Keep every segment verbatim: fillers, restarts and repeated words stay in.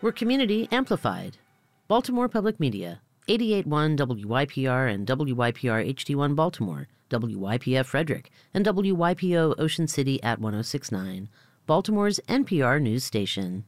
We're community amplified. Baltimore Public Media, eighty-eight point one W Y P R and W Y P R H D one Baltimore, W Y P F Frederick, and W Y P O Ocean City at one oh six point nine, Baltimore's N P R news station.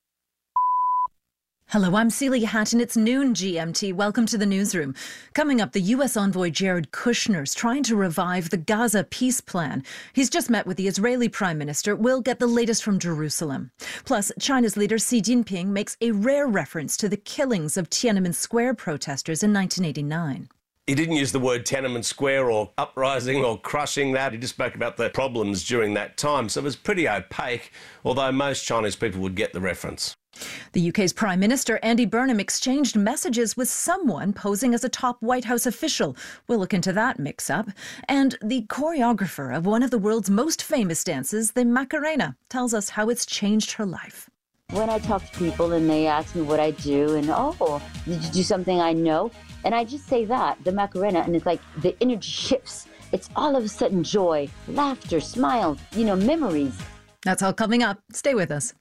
Hello, I'm Celia Hatton. It's noon G M T. Welcome to the newsroom. Coming up, the U S envoy Jared Kushner's trying to revive the Gaza peace plan. He's just met with the Israeli Prime Minister. We'll get the latest from Jerusalem. Plus, China's leader Xi Jinping makes a rare reference to the killings of Tiananmen Square protesters in nineteen eighty-nine. He didn't use the word Tiananmen Square or uprising or crushing that. He just spoke about the problems during that time. So it was pretty opaque, although most Chinese people would get the reference. The U K's Prime Minister Andy Burnham exchanged messages with someone posing as a top White House official. We'll look into that mix-up. And the choreographer of one of the world's most famous dances, the Macarena, tells us how it's changed her life. When I talk to people and they ask me what I do and, oh, did you do something I know? And I just say that, the Macarena, and it's like the energy shifts. It's all of a sudden joy, laughter, smiles, you know, memories. That's all coming up. Stay with us.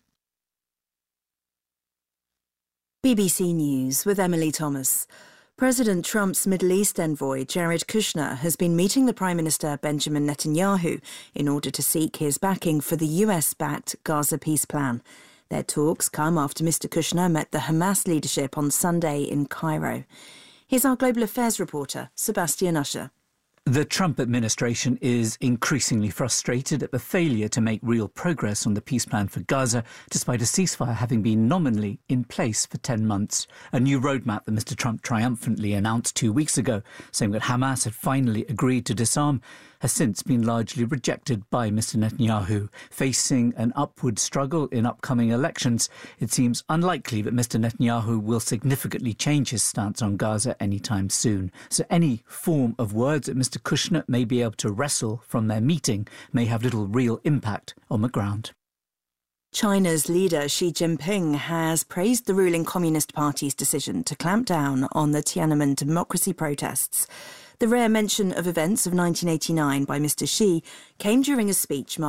B B C News with Emily Thomas. President Trump's Middle East envoy, Jared Kushner, has been meeting the Prime Minister Benjamin Netanyahu in order to seek his backing for the U S-backed Gaza peace plan. Their talks come after Mister Kushner met the Hamas leadership on Sunday in Cairo. Here's our global affairs reporter, Sebastian Usher. The Trump administration is increasingly frustrated at the failure to make real progress on the peace plan for Gaza, despite a ceasefire having been nominally in place for ten months. A new roadmap that Mister Trump triumphantly announced two weeks ago, saying that Hamas had finally agreed to disarm, has since been largely rejected by Mister Netanyahu. Facing an upward struggle in upcoming elections, it seems unlikely that Mister Netanyahu will significantly change his stance on Gaza anytime soon. So any form of words that Mister Kushner may be able to wrestle from their meeting may have little real impact on the ground. China's leader Xi Jinping has praised the ruling Communist Party's decision to clamp down on the Tiananmen democracy protests. The rare mention of events of nineteen eighty-nine by Mister Xi came during a speech